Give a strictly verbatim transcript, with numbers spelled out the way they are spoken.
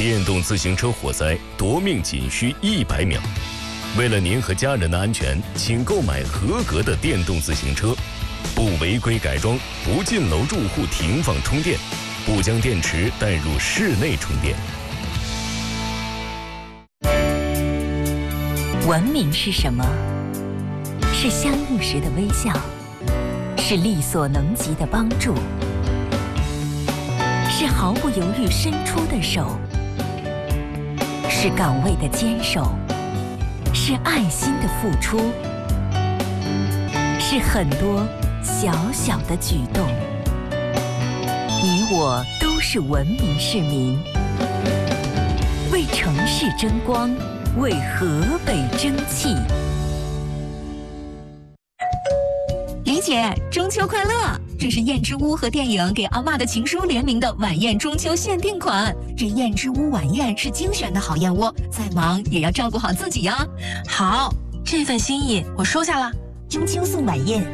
电动自行车火灾夺命仅需一百秒。为了您和家人的安全，请购买合格的电动自行车，不违规改装，不进楼住户停放充电，不将电池带入室内充电。 文明是什么？是相遇时的微笑，是力所能及的帮助，是毫不犹豫伸出的手，是岗位的坚守，是爱心的付出，是很多小小的举动。你我都是文明市民，为城市争光，为河北争气。 李姐，中秋快乐！这是燕之屋和电影给阿嬷的情书联名的晚宴中秋限定款。这燕之屋晚宴是精选的好燕窝，再忙也要照顾好自己呀。 好，这份心意我收下了。 中秋送晚宴。